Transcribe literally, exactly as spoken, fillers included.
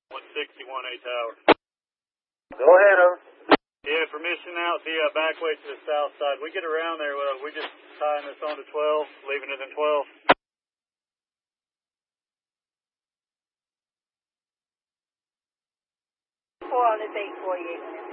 one sixty-one A tower. Go ahead, over. Yeah, permission out the uh, back way to the south side. We get around there, uh, we just tying this on to twelve, leaving it in twelve. four on this eight forty-eight minutes.